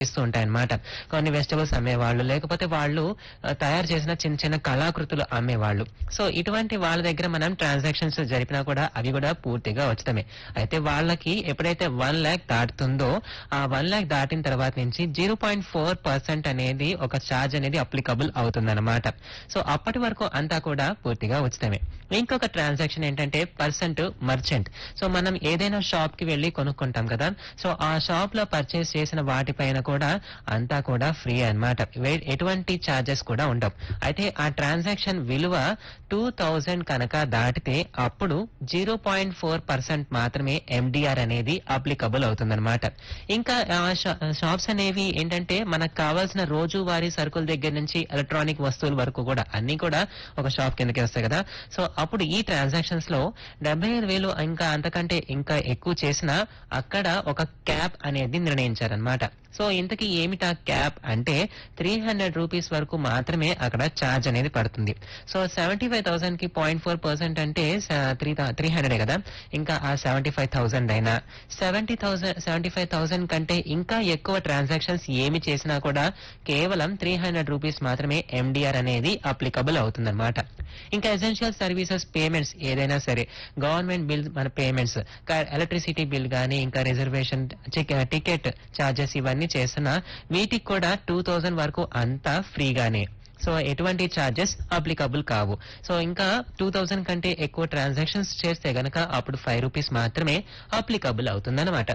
ఇస్తూ ఉంటాయన్నమాట. కొన్ని వెజిటబుల్స్ అమ్మేవాళ్ళు, లేకపోతే వాళ్ళు తయారు చేసిన చిన్న చిన్న కళాకృతులు అమ్మేవాళ్ళు. సో ఇటువంటి వాళ్ళ దగ్గర మనం ట్రాన్సాక్షన్స్ జరిపినా కూడా అవి కూడా పూర్తిగా ఉచితమే. అయితే వాళ్ళకి ఎప్పుడైతే 1,00,000 దాటుతుందో ఆ 1,00,000 దాటిన తర్వాత నుంచి 0.4% అనేది ఒక ఛార్జ్ అనేది అప్లికబుల్ అవుతుందన్నమాట. సో అప్పటి వరకు అంతా కూడా పూర్తిగా ఉచితమే. ఇంకొక ట్రాన్సాక్షన్ ఏంటంటే పర్సెంట్ మర్చెంట్. సో మనం ఏదైనా షాప్ కి వెళ్లి కొనుక్కుంటాం కదా, సో ఆ షాప్ లో పర్చేస్ చేసిన వాటిపైన కూడా అంతా కూడా ఫ్రీ అన్నమాట. ఎటువంటి ఛార్జెస్ కూడా ఉండవు. అయితే ఆ ట్రాన్సాక్షన్ విలువ 2,000 కనుక దాటితే అప్పుడు 0.4% మాత్రమే ఎండిఆర్ అనేది అప్లికబుల్ అవుతుందన్నమాట. ఇంకా షాప్స్ అనేవి ఏంటంటే మనకు కావాల్సిన రోజువారీ సరుకుల దగ్గర నుంచి ఎలక్ట్రానిక్ వస్తువుల వరకు కూడా అన్ని కూడా ఒక షాప్ కిందకి వస్తాయి కదా. సో అప్పుడు ఈ ట్రాన్సాక్షన్స్ లో 75,000 ఇంకా అంతకంటే ఇంకా ఎక్కువ చేసినా అక్కడ ఒక క్యాప్ అనేది నిర్ణయించారనమాట. సో ఇంతకీ ఏమిటా క్యాప్ అంటే 300 రూపీస్ వరకు మాత్రమే అక్కడ ఛార్జ్ అనేది పడుతుంది. సో 75,000 కి 0.4% అంటే 300 కదా. ఇంకా ఆ 75,000 అయినా 75,000 కంటే ఇంకా ఎక్కువ ట్రాన్సాక్షన్స్ ఏమి చేసినా కూడా కేవలం 300 రూపీస్ మాత్రమే ఎండిఆర్ అనేది అప్లికబుల్ అవుతుందన్నమాట. ఇంకా ఎసెన్షియల్ సర్వీసెస్ పేమెంట్స్ ఏదైనా సరే, గవర్నమెంట్ బిల్ మన పేమెంట్స్, ఎలక్ట్రిసిటీ బిల్ గానీ, ఇంకా రిజర్వేషన్ టికెట్ ఛార్జెస్ ఇవన్నీ చేస్తున్నా వీటికి కూడా 2,000 వరకు అంతా ఫ్రీగానే. సో ఎటువంటి ఛార్జెస్ అప్లికబుల్ కావు. సో ఇంకా 2,000 కంటే ఎక్కువ ట్రాన్సాక్షన్స్ చేస్తే గనక అప్పుడు 5 రూపీస్ మాత్రమే అప్లికబుల్ అవుతుందన్నమాట.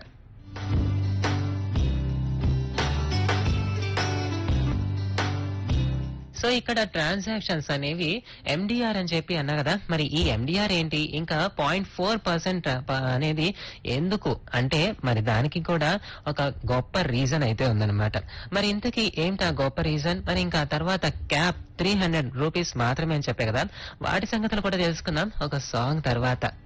సో ఇక్కడ ట్రాన్సాక్షన్స్ అనేవి ఎండిఆర్ అని చెప్పి అన్నా కదా, మరి ఈ ఎండిఆర్ ఏంటి, ఇంకా 0.4% అనేది ఎందుకు అంటే మరి దానికి కూడా ఒక గొప్ప రీజన్ అయితే ఉందన్నమాట. మరి ఇంతకీ ఏంటి ఆ గొప్ప రీజన్, మరి ఇంకా తర్వాత క్యాప్ 300 రూపీస్ మాత్రమే అని చెప్పే కదా, వాటి సంగతులు కూడా తెలుసుకుందాం ఒక సాంగ్ తర్వాత.